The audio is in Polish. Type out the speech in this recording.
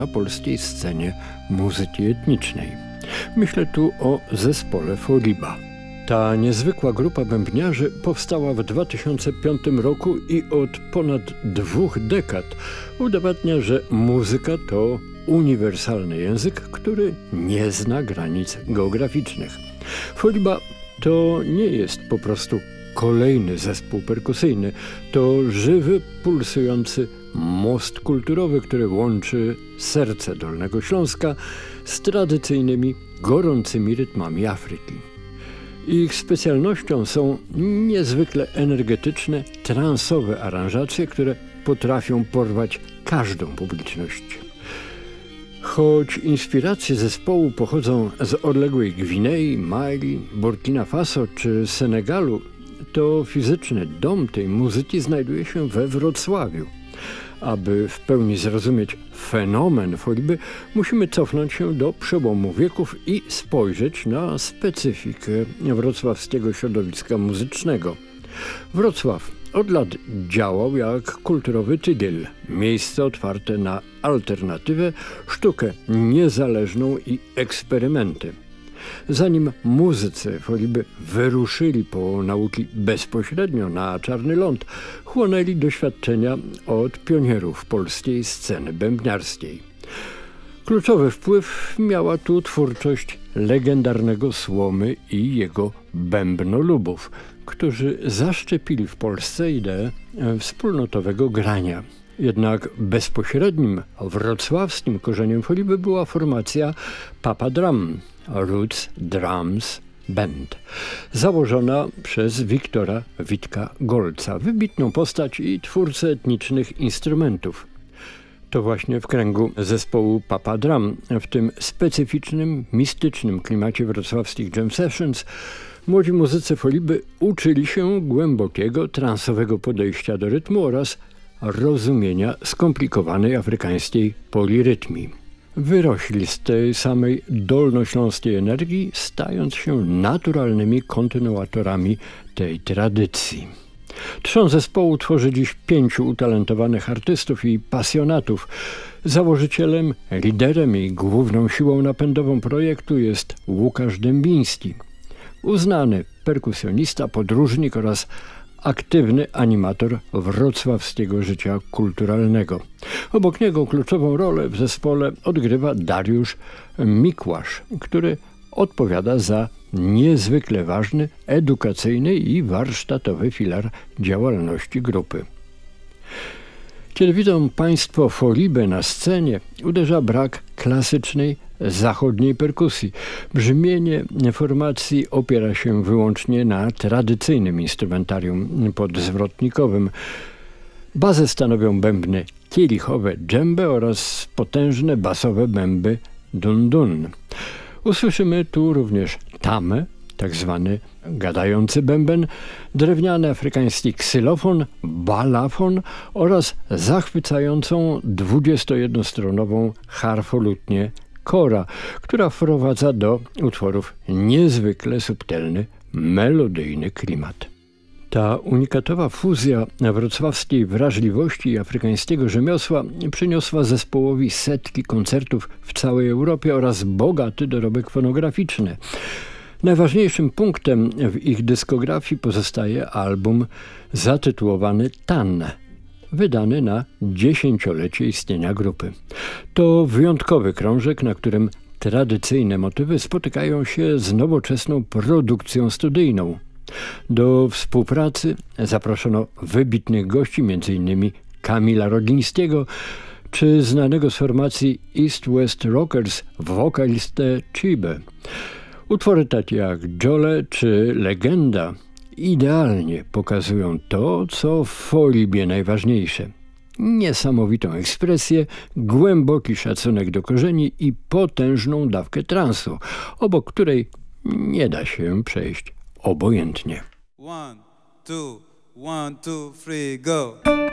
na polskiej scenie muzyki etnicznej. Myślę tu o zespole Foliba. Ta niezwykła grupa bębniarzy powstała w 2005 roku i od ponad 2 dekad udowadnia, że muzyka to uniwersalny język, który nie zna granic geograficznych. Foliba to nie jest po prostu kolejny zespół perkusyjny. To żywy, pulsujący most kulturowy, który łączy serce Dolnego Śląska z tradycyjnymi, gorącymi rytmami Afryki. Ich specjalnością są niezwykle energetyczne, transowe aranżacje, które potrafią porwać każdą publiczność. Choć inspiracje zespołu pochodzą z odległej Gwinei, Mali, Burkina Faso czy Senegalu, to fizyczny dom tej muzyki znajduje się we Wrocławiu. Aby w pełni zrozumieć fenomen Foliby, musimy cofnąć się do przełomu wieków i spojrzeć na specyfikę wrocławskiego środowiska muzycznego. Wrocław od lat działał jak kulturowy tygiel, miejsce otwarte na alternatywę, sztukę niezależną i eksperymenty. Zanim muzycy Foliby wyruszyli po nauki bezpośrednio na Czarny Ląd, chłonęli doświadczenia od pionierów polskiej sceny bębniarskiej. Kluczowy wpływ miała tu twórczość legendarnego Słomy i jego bębnolubów, którzy zaszczepili w Polsce ideę wspólnotowego grania. Jednak bezpośrednim wrocławskim korzeniem Foliby była formacja Papa Drum, Roots Drums Band, założona przez Wiktora Witka Golca, wybitną postać i twórcę etnicznych instrumentów. To właśnie w kręgu zespołu Papa Drum, w tym specyficznym, mistycznym klimacie wrocławskich jam sessions, młodzi muzycy Foliby uczyli się głębokiego, transowego podejścia do rytmu oraz rozumienia skomplikowanej afrykańskiej polirytmii. Wyrośli z tej samej dolnośląskiej energii, stając się naturalnymi kontynuatorami tej tradycji. Trzon zespołu tworzy dziś 5 utalentowanych artystów i pasjonatów. Założycielem, liderem i główną siłą napędową projektu jest Łukasz Dębiński, uznany perkusjonista, podróżnik oraz aktywny animator wrocławskiego życia kulturalnego. Obok niego kluczową rolę w zespole odgrywa Dariusz Mikłasz, który odpowiada za niezwykle ważny, edukacyjny i warsztatowy filar działalności grupy. Kiedy widzą Państwo Folibę na scenie, uderza brak klasycznej zachodniej perkusji. Brzmienie formacji opiera się wyłącznie na tradycyjnym instrumentarium podzwrotnikowym. Bazę stanowią bębny kielichowe dżembe oraz potężne basowe bęby dun-dun. Usłyszymy tu również tamę, tak zwany gadający bęben, drewniany afrykański ksylofon, balafon oraz zachwycającą 21-stronową harfolutnię kora, która wprowadza do utworów niezwykle subtelny, melodyjny klimat. Ta unikatowa fuzja wrocławskiej wrażliwości i afrykańskiego rzemiosła przyniosła zespołowi setki koncertów w całej Europie oraz bogaty dorobek fonograficzny. Najważniejszym punktem w ich dyskografii pozostaje album zatytułowany Tan, wydany na 10-lecie istnienia grupy. To wyjątkowy krążek, na którym tradycyjne motywy spotykają się z nowoczesną produkcją studyjną. Do współpracy zaproszono wybitnych gości, m.in. Kamila Rogińskiego czy znanego z formacji East West Rockers wokalistę Chibę. Utwory takie jak Jole czy Legenda idealnie pokazują to, co w Folibie najważniejsze. Niesamowitą ekspresję, głęboki szacunek do korzeni i potężną dawkę transu, obok której nie da się przejść obojętnie. 1, 2, 1, 2, 3, go!